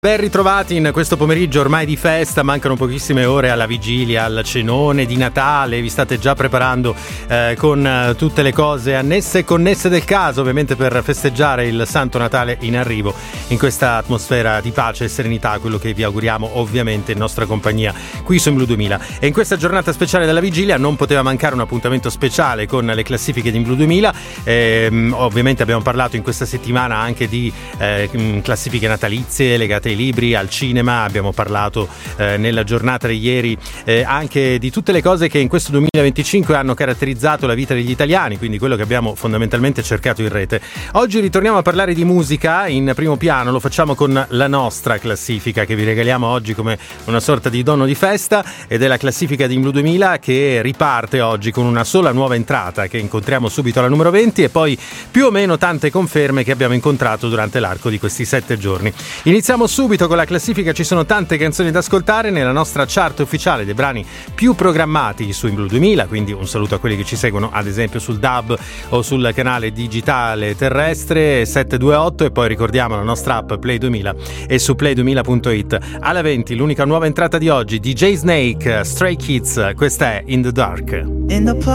Ben ritrovati in questo pomeriggio ormai di festa, mancano pochissime ore alla vigilia, al cenone di Natale, vi state già preparando con tutte le cose annesse e connesse del caso, ovviamente per festeggiare il Santo Natale in arrivo in questa atmosfera di pace e serenità, quello che vi auguriamo ovviamente in nostra compagnia qui su Blu 2000. E in questa giornata speciale della vigilia non poteva mancare un appuntamento speciale con le classifiche di Blu 2000, ovviamente abbiamo parlato in questa settimana anche di classifiche natalizie legate ai libri, al cinema, abbiamo parlato nella giornata di ieri anche di tutte le cose che in questo 2025 hanno caratterizzato la vita degli italiani, quindi quello che abbiamo fondamentalmente cercato in rete. Oggi ritorniamo a parlare di musica in primo piano, lo facciamo con la nostra classifica che vi regaliamo oggi come una sorta di dono di festa, ed è la classifica di Blu 2000 che riparte oggi con una sola nuova entrata che incontriamo subito alla numero 20 e poi più o meno tante conferme che abbiamo incontrato durante l'arco di questi 7 giorni. Iniziamo subito con la classifica, ci sono tante canzoni da ascoltare nella nostra chart ufficiale dei brani più programmati su Blu 2000, quindi un saluto a quelli che ci seguono ad esempio sul DAB o sul canale digitale terrestre 728, e poi ricordiamo la nostra app Play 2000 e su play2000.it. Alla 20 l'unica nuova entrata di oggi, DJ Snake, Stray Kids, questa è In the Dark.